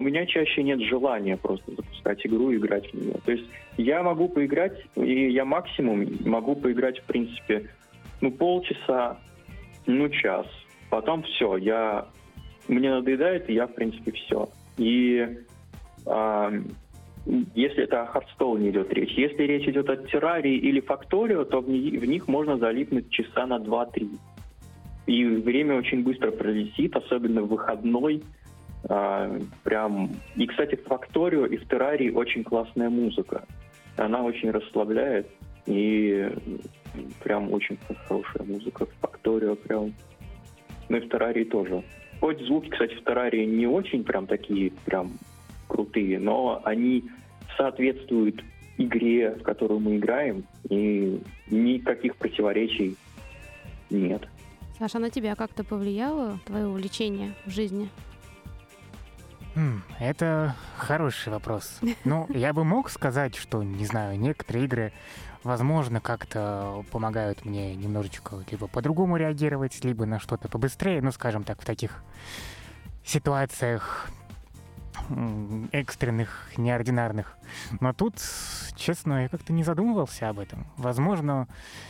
меня чаще нет желания просто запускать игру и играть в нее. То есть я могу поиграть, и я максимум могу поиграть, в принципе, полчаса, час. Потом все, мне надоедает, и я, в принципе, все. И если это о Хардстоуне идет речь. Если речь идет о Террарии или Факторио, то в них можно залипнуть часа на 2-3. И время очень быстро пролетит, особенно в выходной. И, кстати, в Факторио и в Террарии очень классная музыка. Она очень расслабляет, и прям очень хорошая музыка. В Факторио прям... Ну и в Террарии тоже. Хоть звуки, кстати, в Террарии не очень прям такие прям крутые, но они соответствуют игре, в которую мы играем, и никаких противоречий нет. Саша, на тебя как-то повлияло твое увлечение в жизни? Это хороший вопрос. Я бы мог сказать, что, не знаю, некоторые игры, возможно, как-то помогают мне немножечко либо по-другому реагировать, либо на что-то побыстрее, скажем так, в таких ситуациях экстренных, неординарных. Но тут, честно, я как-то не задумывался об этом. Возможно,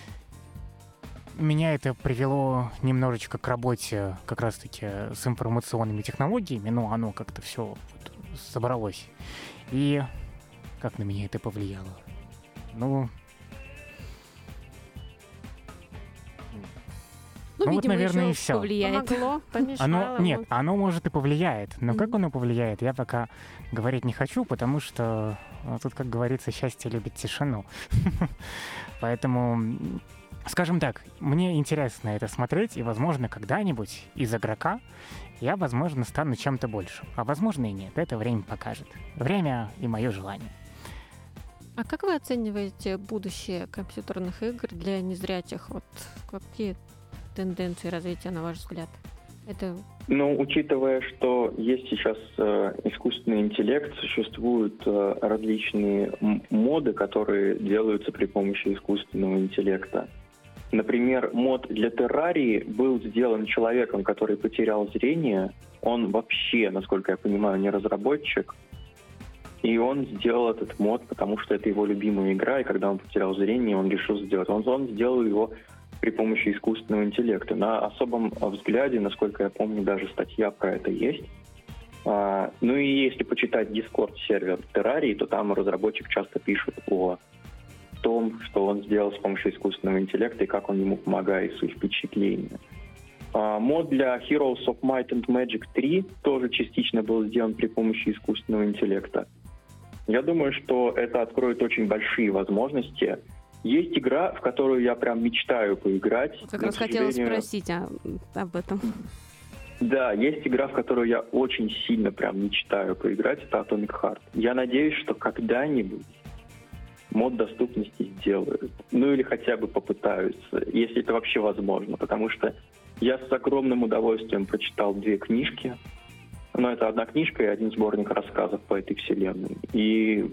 меня это привело немножечко к работе как раз-таки с информационными технологиями, оно как-то все собралось. И как на меня это повлияло? Видимо, наверное, и еще все. Повлияет. Помогло, помешало. Оно может и повлияет, но как оно повлияет, я пока говорить не хочу, потому что тут, как говорится, счастье любит тишину. Поэтому, скажем так, мне интересно это смотреть, и, возможно, когда-нибудь из игрока я, возможно, стану чем-то большим. А возможно и нет, это время покажет. Время и мое желание. А как вы оцениваете будущее компьютерных игр для незрячих? Какие тенденции развития, на ваш взгляд? Учитывая, что есть сейчас искусственный интеллект, существуют различные моды, которые делаются при помощи искусственного интеллекта. Например, мод для Террарии был сделан человеком, который потерял зрение. Он вообще, насколько я понимаю, не разработчик. И он сделал этот мод, потому что это его любимая игра, и когда он потерял зрение, он решил сделать. Он сделал его при помощи искусственного интеллекта. На особом взгляде, насколько я помню, даже статья про это есть. И если почитать Discord-сервер Террарии, то там разработчик часто пишет о том, что он сделал с помощью искусственного интеллекта и как он ему помогает, свои впечатления. Мод для Heroes of Might and Magic 3 тоже частично был сделан при помощи искусственного интеллекта. Я думаю, что это откроет очень большие возможности. Есть игра, в которую я прям мечтаю поиграть. Как раз хотела спросить об этом. Да, есть игра, в которую я очень сильно прям мечтаю поиграть, это Atomic Heart. Я надеюсь, что когда-нибудь мод доступности сделают. Или хотя бы попытаются, если это вообще возможно. Потому что я с огромным удовольствием прочитал 2 книжки. Это одна книжка и один сборник рассказов по этой вселенной. И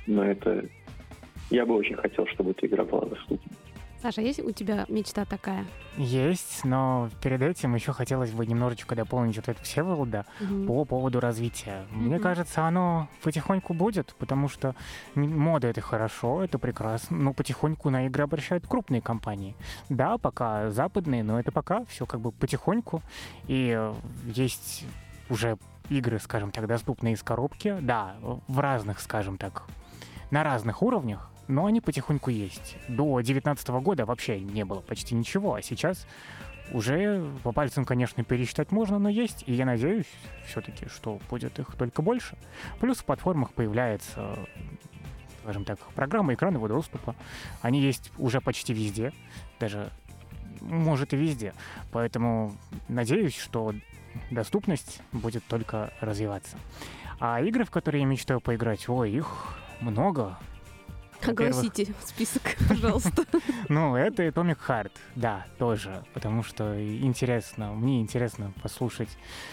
я бы очень хотел, чтобы эта игра была доступна. Саша, есть у тебя мечта такая? Есть, но перед этим еще хотелось бы немножечко дополнить это Всеволода по поводу развития. Мне кажется, оно потихоньку будет, потому что мода — это хорошо, это прекрасно, но потихоньку на игры обращают крупные компании. Да, пока западные, но это пока все как бы потихоньку. И есть уже игры, скажем так, доступные из коробки, да, в разных, скажем так, на разных уровнях, но они потихоньку есть. До 2019 года вообще не было почти ничего, а сейчас уже по пальцам, конечно, пересчитать можно, но есть, и я надеюсь все-таки, что будет их только больше. Плюс в платформах появляется, скажем так, программа экранного доступа. Они есть уже почти везде, даже, может, и везде. Поэтому надеюсь, что доступность будет только развиваться. А игры, в которые я мечтаю поиграть, их много. Огласите список, пожалуйста. Это Atomic Heart, да, тоже, потому что мне интересно послушать,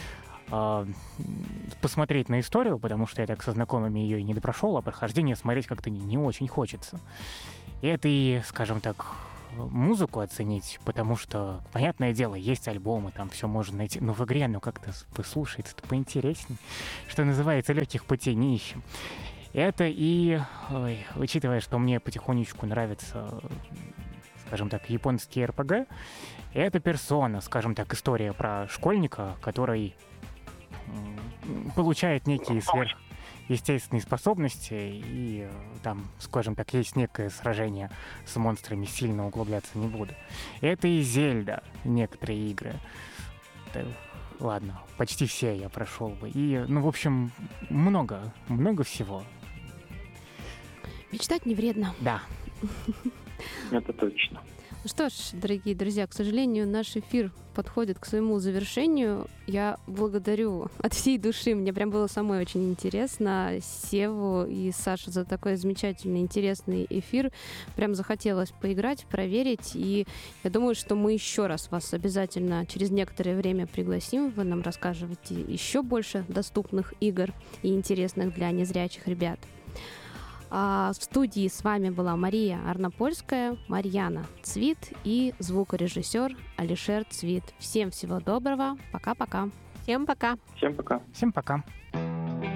посмотреть на историю, потому что я так со знакомыми ее и не допрошел, а прохождение смотреть как-то не очень хочется. И это и, скажем так, музыку оценить, потому что, понятное дело, есть альбомы, там все можно найти, но в игре, как-то послушается-то поинтересней. Что называется, легких путей не ищем. Это и, учитывая, что мне потихонечку нравится, скажем так, японские РПГ, это персона, скажем так, история про школьника, который получает некие сверхъестественные способности, и там, скажем так, есть некое сражение с монстрами, сильно углубляться не буду. Это и Зельда, некоторые игры. Ладно, почти все я прошел бы. И, в общем, много всего. Мечтать не вредно. Да. Это точно. Ну что ж, дорогие друзья, к сожалению, наш эфир подходит к своему завершению. Я благодарю от всей души. Мне прям было самой очень интересно Севу и Сашу за такой замечательный, интересный эфир. Прям захотелось поиграть, проверить. И я думаю, что мы еще раз вас обязательно через некоторое время пригласим. Вы нам расскажете еще больше доступных игр и интересных для незрячих ребят. В студии с вами была Мария Арнопольская, Марьяна Цвит и звукорежиссер Алишер Цвит. Всем всего доброго. Пока-пока. Всем пока. Всем пока. Всем пока.